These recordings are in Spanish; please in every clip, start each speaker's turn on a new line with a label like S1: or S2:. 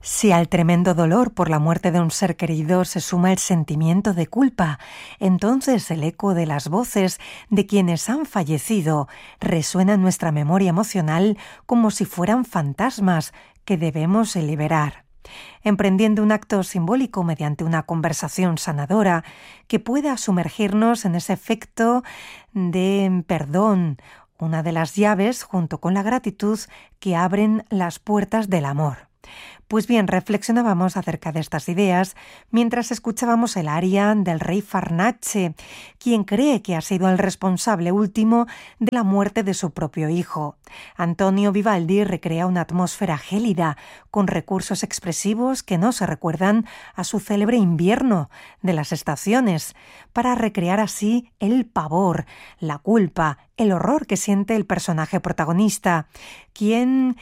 S1: Si al tremendo dolor por la muerte de un ser querido se suma el sentimiento de culpa, entonces el eco de las voces de quienes han fallecido resuena en nuestra memoria emocional como si fueran fantasmas que debemos liberar, emprendiendo un acto simbólico mediante una conversación sanadora que pueda sumergirnos en ese efecto de perdón, una de las llaves junto con la gratitud que abren las puertas del amor. Pues bien, reflexionábamos acerca de estas ideas mientras escuchábamos el aria del rey Farnace, quien cree que ha sido el responsable último de la muerte de su propio hijo. Antonio Vivaldi recrea una atmósfera gélida, con recursos expresivos que nos recuerdan a su célebre invierno de las estaciones, para recrear así el pavor, la culpa, el horror que siente el personaje protagonista, quien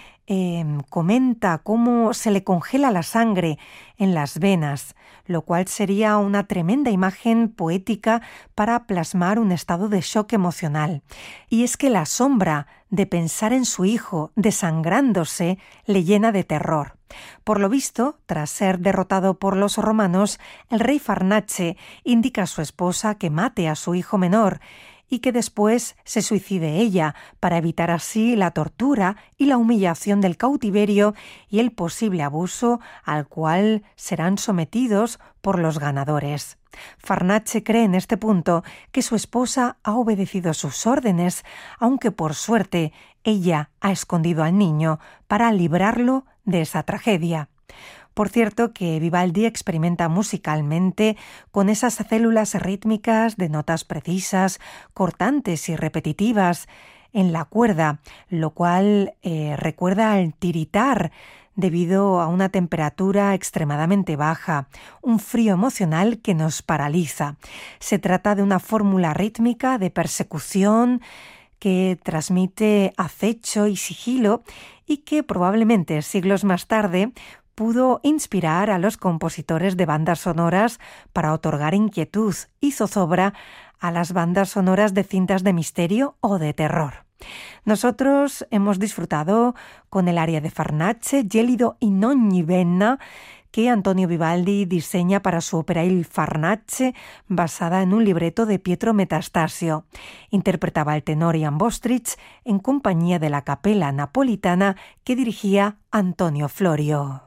S1: comenta cómo se le congela la sangre en las venas, lo cual sería una tremenda imagen poética para plasmar un estado de shock emocional. Y es que la sombra de pensar en su hijo desangrándose le llena de terror. Por lo visto, tras ser derrotado por los romanos, el rey Farnace indica a su esposa que mate a su hijo menor y que después se suicide ella, para evitar así la tortura y la humillación del cautiverio y el posible abuso al cual serán sometidos por los ganadores. Farnace cree en este punto que su esposa ha obedecido sus órdenes, aunque por suerte ella ha escondido al niño para librarlo de esa tragedia. Por cierto que Vivaldi experimenta musicalmente con esas células rítmicas de notas precisas, cortantes y repetitivas en la cuerda, lo cual recuerda al tiritar debido a una temperatura extremadamente baja, un frío emocional que nos paraliza. Se trata de una fórmula rítmica de persecución que transmite acecho y sigilo y que probablemente siglos más tarde pudo inspirar a los compositores de bandas sonoras para otorgar inquietud y zozobra a las bandas sonoras de cintas de misterio o de terror. Nosotros hemos disfrutado con el aria de Farnace, Gelido in ogni vena, que Antonio Vivaldi diseña para su ópera Il Farnace, basada en un libreto de Pietro Metastasio. Interpretaba el tenor Jan Bostrich en compañía de la Capella Napolitana que dirigía Antonio Florio.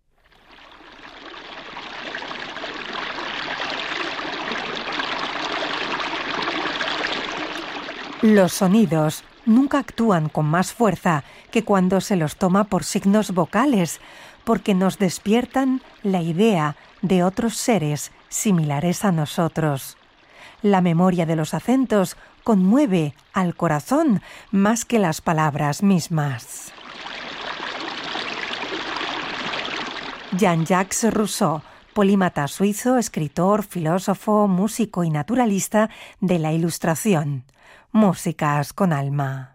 S1: Los sonidos nunca actúan con más fuerza que cuando se los toma por signos vocales, porque nos despiertan la idea de otros seres similares a nosotros. La memoria de los acentos conmueve al corazón más que las palabras mismas. Jean-Jacques Rousseau, polímata suizo, escritor, filósofo, músico y naturalista de la Ilustración. Músicas con alma.